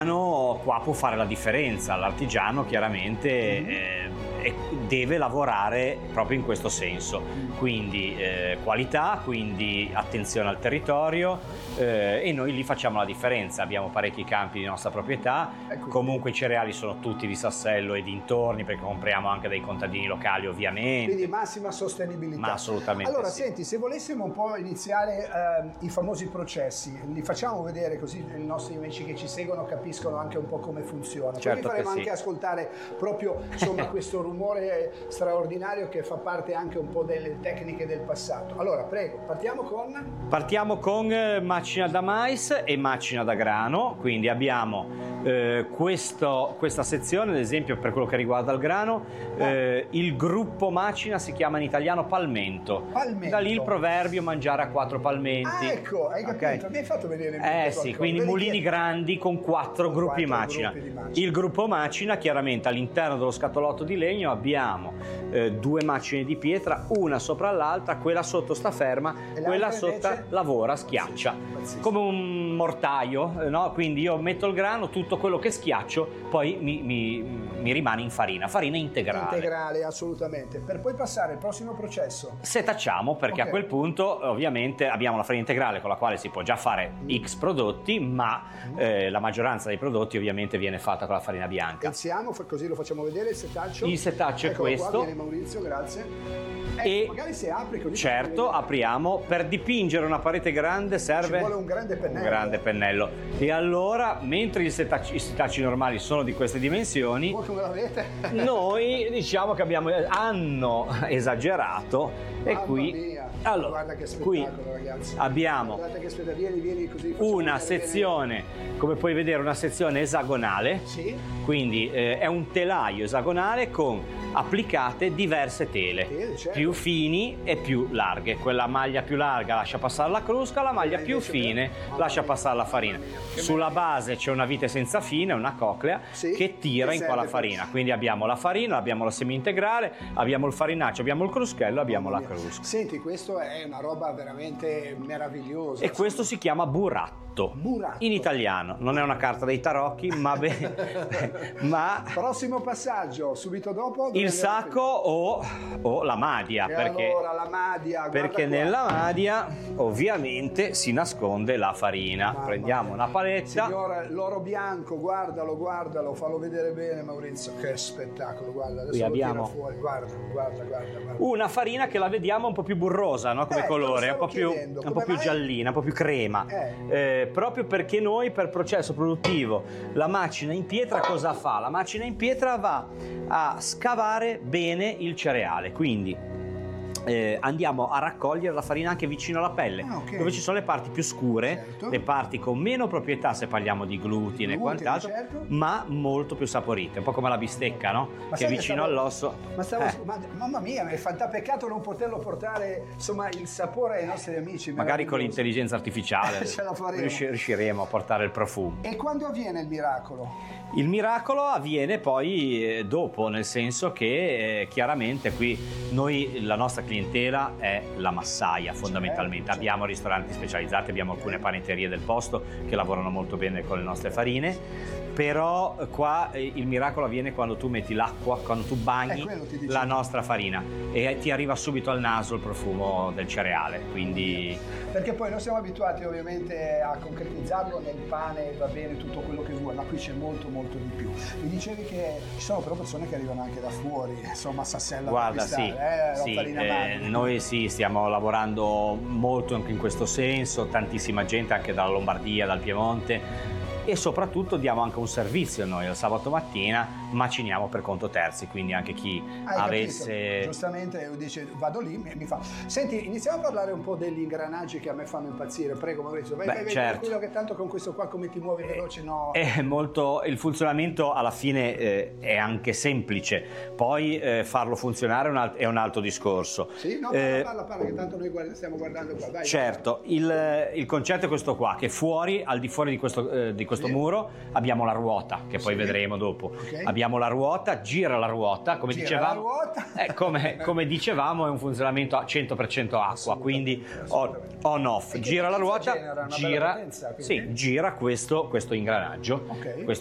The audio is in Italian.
Qua può fare la differenza, l'artigiano chiaramente deve lavorare proprio in questo senso, quindi qualità, quindi attenzione al territorio, e noi lì facciamo la differenza. Abbiamo parecchi campi di nostra proprietà, comunque i cereali sono tutti di Sassello e dintorni, perché compriamo anche dai contadini locali ovviamente. Quindi massima sostenibilità. Ma assolutamente allora, sì. senti, se volessimo un po' iniziare i famosi processi, li facciamo vedere così i nostri amici che ci seguono capiscono anche un po' come funziona. Certo, poi vi faremo che sì. anche ascoltare proprio insomma questo rumore straordinario che fa parte anche un po' delle tecniche del passato. Allora, prego, partiamo con macina da mais e macina da grano. Quindi abbiamo questa sezione, ad esempio, per quello che riguarda il grano, il gruppo macina si chiama in italiano palmento. Da lì il proverbio mangiare a 4 palmenti. Ah, ecco, hai capito, okay. Mi hai fatto vedere in mente sì, quindi mulini grandi con 4 gruppi macina. Il gruppo macina, chiaramente all'interno dello scatolotto di legno abbiamo 2 macine di pietra, una sopra l'altra, quella sotto sta ferma, quella sotto invece lavora, schiaccia, come un mortaio, no? Quindi io metto il grano, tutto quello che schiaccio poi mi rimane in farina integrale. Integrale, assolutamente. Per poi passare al prossimo processo. Setacciamo, perché a quel punto ovviamente abbiamo la farina integrale con la quale si può già fare X prodotti, ma la maggioranza dei prodotti ovviamente viene fatta con la farina bianca. Iniziamo, così lo facciamo vedere il setaccio. Il setaccio è questo. Qua, viene Maurizio, grazie. E magari se apri così. Certo, apriamo. Per dipingere una parete grande serve ci vuole un grande pennello. E allora, mentre i setacci normali sono di queste dimensioni, voi come l'avete? Noi diciamo che hanno esagerato. E qui mia. allora, guarda che spettacolo, qui ragazzi. abbiamo vieni così, una sezione, come puoi vedere, una sezione esagonale. Sì. Quindi è un telaio esagonale con applicate diverse tele, certo. più fini e più larghe. Quella maglia più larga lascia passare la crusca, la maglia più fine lascia passare la farina. Sulla base c'è una vite senza fine, una coclea, che tira in qua la farina. Quindi abbiamo la farina, abbiamo la semi-integrale, abbiamo il farinaccio, abbiamo il cruschello, abbiamo la crusca. Senti, questo è una roba veramente meravigliosa. E questo si chiama buratto. In italiano, non è una carta dei tarocchi, ma prossimo passaggio, subito dopo il sacco o la madia, perché allora la madia, perché nella madia ovviamente si nasconde la farina. Prendiamo una paletta. Signora, l'oro bianco, guardalo, fallo vedere bene, Maurizio, che spettacolo, guarda, adesso qui abbiamo fuori, guarda. Una farina che la vediamo un po' più burrosa, no? Come colore, un po' più giallina, un po' più crema. Proprio perché noi, per processo produttivo, la macina in pietra cosa fa? La macina in pietra va a scavare bene il cereale, quindi andiamo a raccogliere la farina anche vicino alla pelle, dove ci sono le parti più scure, le parti con meno proprietà se parliamo di glutine e quant'altro, ma molto più saporite, un po' come la bistecca, no? Che è vicino all'osso. Mamma mia, è peccato non poterlo portare, insomma, il sapore ai nostri amici. Magari con l'intelligenza artificiale ce la faremo. riusciremo a portare il profumo. E quando avviene il miracolo? Il miracolo avviene poi dopo, nel senso che chiaramente qui la nostra clientela è la massaia fondamentalmente. Certo. Abbiamo ristoranti specializzati, abbiamo alcune panetterie del posto che lavorano molto bene con le nostre farine, però qua il miracolo avviene quando tu metti l'acqua, quando tu bagni la nostra farina e ti arriva subito al naso il profumo del cereale, quindi... Perché poi noi siamo abituati ovviamente a concretizzarlo nel pane, va bene tutto quello che vuoi, ma qui c'è molto di più. Mi dicevi che ci sono però persone che arrivano anche da fuori, insomma, Sassello. Guarda, noi stiamo lavorando molto anche in questo senso, tantissima gente anche dalla Lombardia, dal Piemonte, e soprattutto diamo anche un servizio noi il sabato mattina, maciniamo per conto terzi, quindi anche chi avesse... Capito. Giustamente dice vado lì, mi fa. Senti, iniziamo a parlare un po' degli ingranaggi che a me fanno impazzire, prego Maurizio, vai, certo. Quello che tanto con questo qua come ti muovi veloce, no? È molto, il funzionamento alla fine è anche semplice, poi farlo funzionare è un altro discorso. Sì, no, parla che tanto noi stiamo guardando qua, vai. Certo, il concetto è questo qua, che al di fuori di questo questo muro abbiamo la ruota, che poi vedremo dopo. Abbiamo la ruota, gira la ruota, come dicevamo. Come dicevamo, è un funzionamento a 100% acqua, quindi on-off. Gira la ruota, gira questo ingranaggio.